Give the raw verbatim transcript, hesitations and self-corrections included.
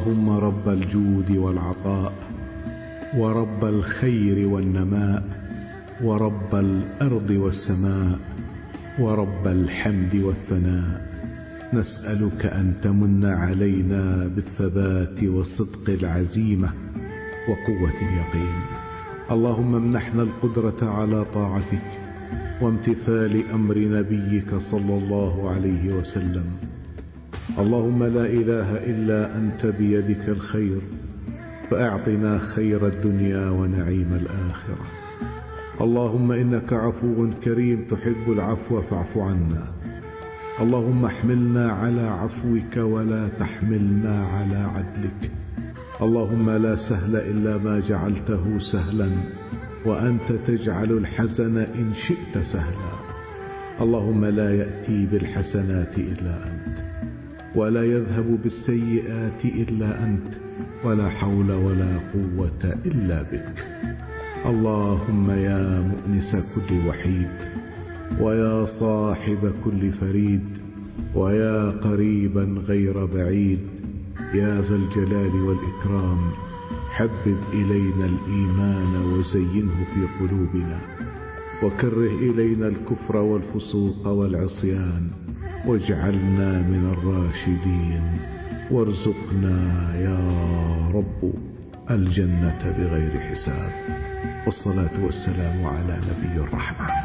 اللهم رب الجود والعطاء، ورب الخير والنماء، ورب الأرض والسماء، ورب الحمد والثناء، نسألك أن تمن علينا بالثبات وصدق العزيمة وقوة اليقين. اللهم امنحنا القدرة على طاعتك وامتثال أمر نبيك صلى الله عليه وسلم. اللهم لا إله إلا أنت بيدك الخير، فأعطنا خير الدنيا ونعيم الآخرة. اللهم إنك عفو كريم تحب العفو فاعف عنا. اللهم احملنا على عفوك ولا تحملنا على عدلك. اللهم لا سهل إلا ما جعلته سهلا، وأنت تجعل الحزن إن شئت سهلا. اللهم لا يأتي بالحسنات إلا أنت، ولا يذهب بالسيئات إلا أنت، ولا حول ولا قوة إلا بك. اللهم يا مؤنس كل وحيد، ويا صاحب كل فريد، ويا قريبا غير بعيد، يا ذا الجلال والإكرام، حبب إلينا الإيمان وزينه في قلوبنا، وكره إلينا الكفر والفسوق والعصيان، واجعلنا من الراشدين، وارزقنا يا رب الجنة بغير حساب. والصلاة والسلام على نبي الرحمة.